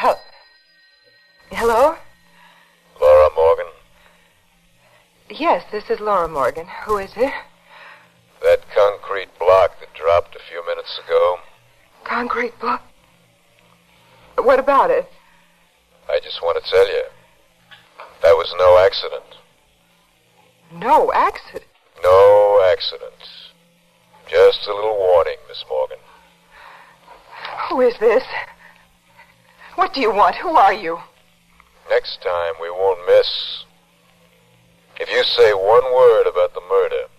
Hello? Laura Morgan? Yes, this is Laura Morgan. Who is it? That concrete block that dropped a few minutes ago. Concrete block? What about it? I just want to tell you, that was no accident. No accident? No accident. Just a little warning, Miss Morgan. Who is this? What do you want? Who are you? Next time we won't miss. If you say one word about the murder,